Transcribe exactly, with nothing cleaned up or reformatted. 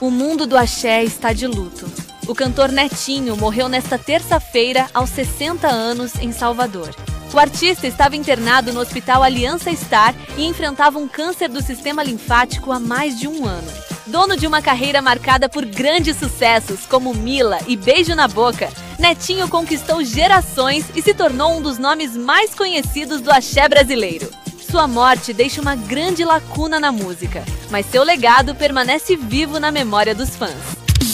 O mundo do axé está de luto. O cantor Netinho morreu nesta terça-feira, aos sessenta anos, em Salvador. O artista estava internado no Hospital Aliança Star e enfrentava um câncer do sistema linfático há mais de um ano. Dono de uma carreira marcada por grandes sucessos como Mila e Beijo na Boca, Netinho conquistou gerações e se tornou um dos nomes mais conhecidos do axé brasileiro. Sua morte deixa uma grande lacuna na música, mas seu legado permanece vivo na memória dos fãs.